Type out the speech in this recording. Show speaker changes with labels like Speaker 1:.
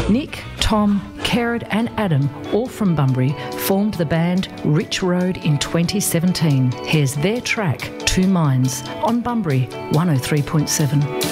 Speaker 1: Nick, Tom, Kerrod and Adam, all from Bunbury, formed the band Rich Road in 2017. Here's their track, Two Minds, on Bunbury 103.7.